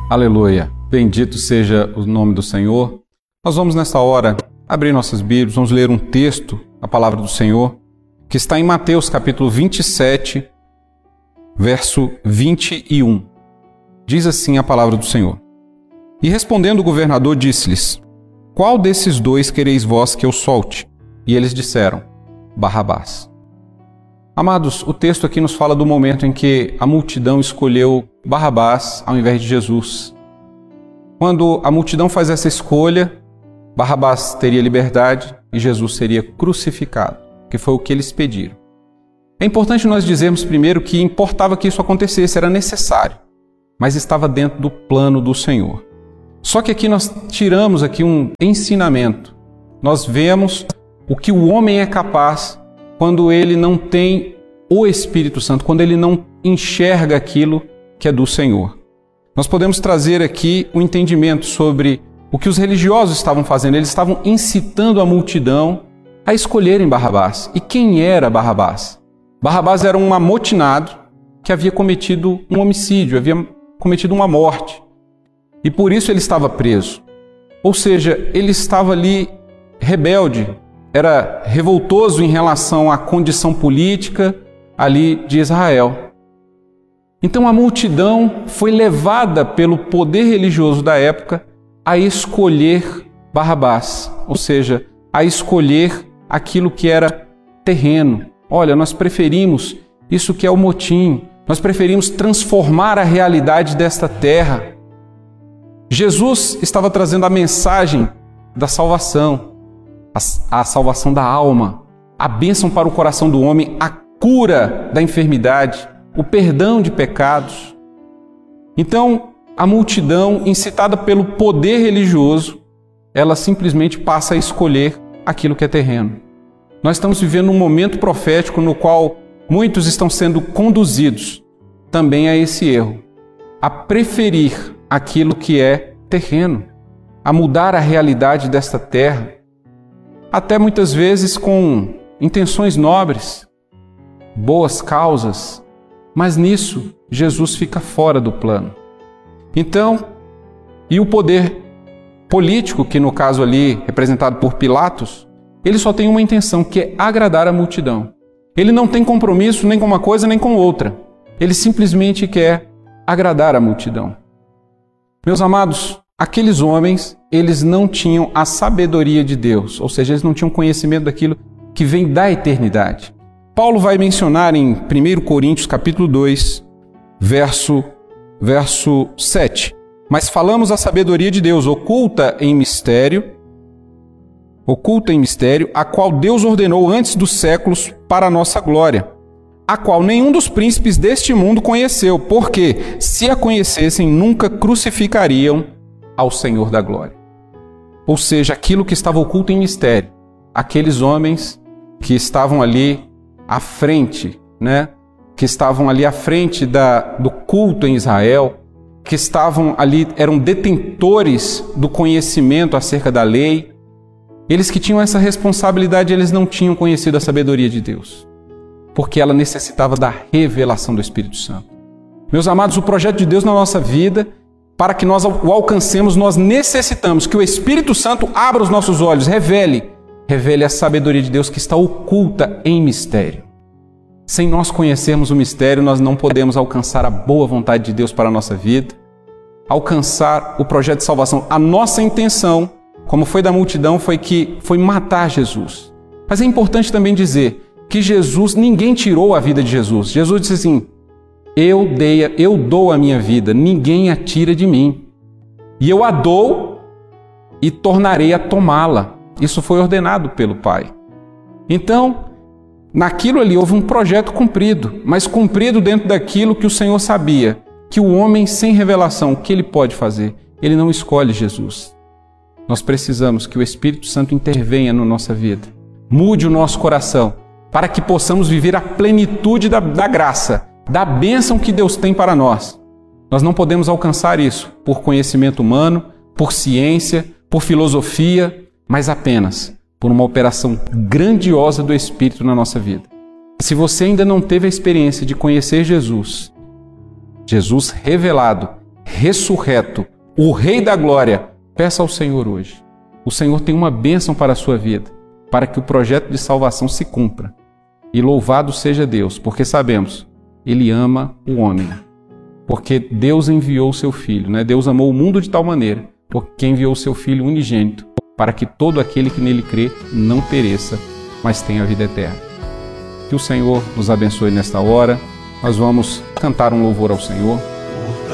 Aleluia! Bendito seja o nome do Senhor. Nós vamos nesta hora abrir nossas Bíblias, vamos ler um texto, a palavra do Senhor, que está em Mateus capítulo 27, verso 21. Diz assim a palavra do Senhor. E respondendo o governador disse-lhes: Qual desses dois quereis vós que eu solte? E eles disseram: Barrabás. Amados, o texto aqui nos fala do momento em que a multidão escolheu Barrabás ao invés de Jesus. Quando a multidão faz essa escolha, Barrabás teria liberdade e Jesus seria crucificado, que foi o que eles pediram. É importante nós dizermos primeiro que importava que isso acontecesse, era necessário, mas estava dentro do plano do Senhor. Só que aqui nós tiramos aqui um ensinamento. Nós vemos o que o homem é capaz quando ele não tem o Espírito Santo, quando ele não enxerga aquilo que é do Senhor. Nós podemos trazer aqui um entendimento sobre o que os religiosos estavam fazendo. Eles estavam incitando a multidão a escolherem Barrabás. E quem era Barrabás? Barrabás era um amotinado que havia cometido um homicídio, havia cometido uma morte. E por isso ele estava preso. Ou seja, ele estava ali rebelde, era revoltoso em relação à condição política ali de Israel. Então a multidão foi levada pelo poder religioso da época a escolher Barrabás, ou seja, a escolher aquilo que era terreno. Olha, nós preferimos isso que é o motim, nós preferimos transformar a realidade desta terra. Jesus estava trazendo a mensagem da salvação, a salvação da alma, a bênção para o coração do homem, a cura da enfermidade, o perdão de pecados. Então, a multidão, incitada pelo poder religioso, ela simplesmente passa a escolher aquilo que é terreno. Nós estamos vivendo um momento profético no qual muitos estão sendo conduzidos também a esse erro, a preferir aquilo que é terreno, a mudar a realidade desta terra, até muitas vezes com intenções nobres, boas causas, mas nisso Jesus fica fora do plano. Então, e o poder político, que no caso ali representado por Pilatos, ele só tem uma intenção, que é agradar a multidão. Ele não tem compromisso nem com uma coisa nem com outra. Ele simplesmente quer agradar a multidão. Meus amados, aqueles homens, eles não tinham a sabedoria de Deus, ou seja, eles não tinham conhecimento daquilo que vem da eternidade. Paulo vai mencionar em 1 Coríntios capítulo 2, verso 7. Mas falamos a sabedoria de Deus, oculta em mistério, a qual Deus ordenou antes dos séculos para a nossa glória, a qual nenhum dos príncipes deste mundo conheceu, porque, se a conhecessem, nunca crucificariam ao Senhor da glória. Ou seja, aquilo que estava oculto em mistério, aqueles homens que estavam ali à frente, que estavam ali à frente do culto em Israel, que estavam ali, eram detentores do conhecimento acerca da lei. Eles que tinham essa responsabilidade, eles não tinham conhecido a sabedoria de Deus, porque ela necessitava da revelação do Espírito Santo. Meus amados, o projeto de Deus na nossa vida, para que nós o alcancemos, nós necessitamos que o Espírito Santo abra os nossos olhos, revele a sabedoria de Deus que está oculta em mistério. Sem nós conhecermos o mistério, nós não podemos alcançar a boa vontade de Deus para a nossa vida, alcançar o projeto de salvação. A nossa intenção, como foi da multidão, foi matar Jesus. Mas é importante também dizer que Jesus, ninguém tirou a vida de Jesus. Jesus disse assim: eu dou a minha vida, ninguém a tira de mim. E eu a dou e tornarei a tomá-la. Isso foi ordenado pelo Pai. Então, naquilo ali houve um projeto cumprido, mas cumprido dentro daquilo que o Senhor sabia, que o homem sem revelação, o que ele pode fazer? Ele não escolhe Jesus. Nós precisamos que o Espírito Santo intervenha na nossa vida, mude o nosso coração, para que possamos viver a plenitude da graça, da bênção que Deus tem para nós. Nós não podemos alcançar isso por conhecimento humano, por ciência, por filosofia, mas apenas por uma operação grandiosa do Espírito na nossa vida. Se você ainda não teve a experiência de conhecer Jesus revelado, ressurreto, o Rei da Glória, peça ao Senhor hoje. O Senhor tem uma bênção para a sua vida, para que o projeto de salvação se cumpra. E louvado seja Deus, porque sabemos, Ele ama o homem. Porque Deus enviou o seu Filho, né? Deus amou o mundo de tal maneira, porque enviou o seu Filho unigênito, para que todo aquele que nele crê não pereça, mas tenha a vida eterna. Que o Senhor nos abençoe nesta hora. Nós vamos cantar um louvor ao Senhor.